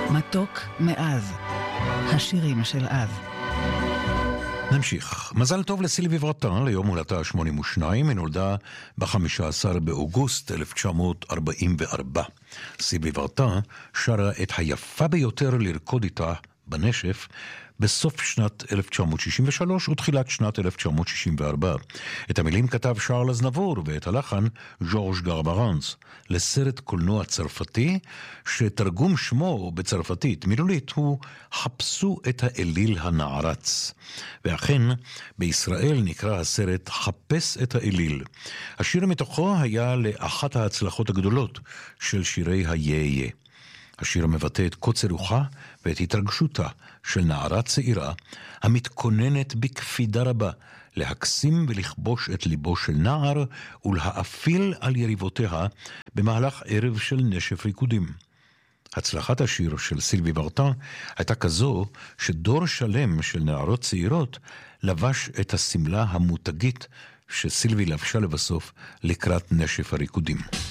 מתוק מאז, השירים של אז. נמשיך. מזל טוב לסילבי ורטן, ליום הולדתה 82, היא נולדה ב-15 באוגוסט 1944. סילבי ורטן שרה את היפה ביותר לרקוד איתה בנשף בסוף שנת 1963 ותחילת שנת 1964. את המילים כתב שרל אזנבור ואת הלחן ז'ורג' גרברנס לסרט קולנוע צרפתי שתרגום שמו בצרפתית מילולית הוא חפשו את האליל הנערץ. ואכן בישראל נקרא הסרט חפש את האליל. השיר מתוכו היה לאחת ההצלחות הגדולות של שירי היהיה. השיר מבטא את קוצר רוחה ואת התרגשותה של נערה צעירה המתכוננת בקפידה רבה להקסים ולכבוש את ליבו של נער ולהאפיל על יריבותיה במהלך ערב של נשף ריקודים. הצלחת השיר של סילבי ורטן הייתה כזו שדור שלם של נערות צעירות לבש את הסמלה המותגית שסילבי לבשה לבסוף לקראת נשף הריקודים.